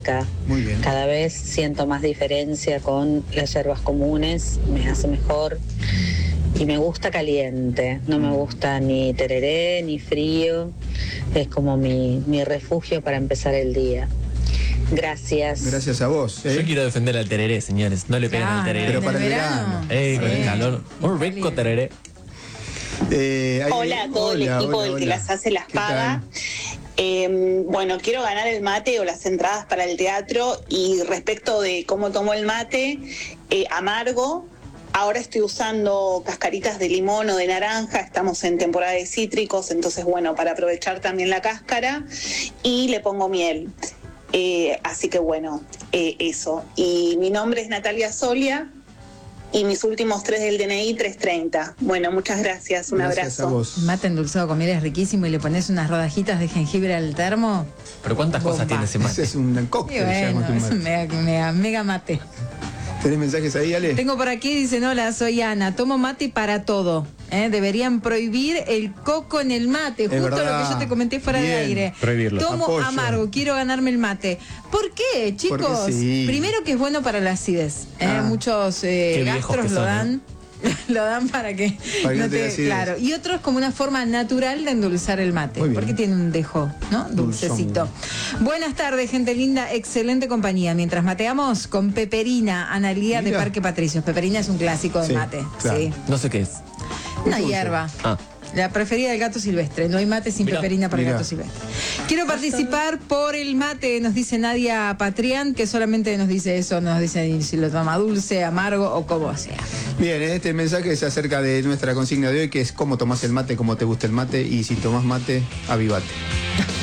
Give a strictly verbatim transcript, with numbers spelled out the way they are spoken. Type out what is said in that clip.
Muy bien. Cada vez siento más diferencia con las hierbas comunes, me hace mejor y me gusta caliente, no me gusta ni tereré ni frío, es como mi, mi refugio para empezar el día. Gracias. Gracias a vos. ¿eh? Yo quiero defender al tereré, señores, no le pegan Claro, al tereré. Pero para el verano. verano. Ey, con Sí. el calor, un rico tereré. Eh, hay- Hola a todo hola, el equipo hola, del que hola. las hace, las ¿Qué paga. tal? Eh, bueno, quiero ganar el mate o las entradas para el teatro, y respecto de cómo tomo el mate, eh, amargo. Ahora estoy usando cascaritas de limón o de naranja, estamos en temporada de cítricos, entonces bueno, para aprovechar también la cáscara, y le pongo miel. Eh, así que bueno, eh, eso. Y mi nombre es Natalia Solia y mis últimos tres del D N I, trescientos treinta. Bueno, muchas gracias, un Gracias a abrazo. vos. Mate endulzado con miel es riquísimo y le pones unas rodajitas de jengibre al termo. Pero ¿cuántas Bomba. cosas tiene ese Ese mate? es un Y cóctel. bueno, llama tu es un madre. mega, mega, mega mate. ¿Tenés mensajes ahí, Ale? Tengo por aquí, dicen, hola, soy Ana, tomo mate para todo. ¿eh? Deberían prohibir el coco en el mate, justo lo verdad. que yo te comenté fuera de Bien. aire. Prohibirlo. Tomo Apoyo. amargo, quiero ganarme el mate. ¿Por qué, chicos? Porque sí. Primero que es bueno para la acidez. ¿eh? Ah. Muchos eh, Qué viejos gastros que lo son, dan. Lo dan para que, Para que no no te dé te, acidez. claro. Y otro es como una forma natural de endulzar el mate, Muy bien. porque tiene un dejo, ¿no? Dulcecito. Buenas tardes, gente linda, excelente compañía. Mientras mateamos con Peperina, Analía de Mira. Parque Patricios. Peperina es un clásico de Sí, mate, claro. sí. No sé qué es. Una dulce. hierba. Ah. La preferida del gato silvestre. No hay mate sin Mirá, peperina para el mirá. gato silvestre. Quiero participar por el mate, nos dice Nadia Patrián, que solamente nos dice eso, nos dice si lo toma dulce, amargo o como sea. Bien, este mensaje es acerca de nuestra consigna de hoy, que es cómo tomás el mate, cómo te gusta el mate, y si tomás mate, avivate.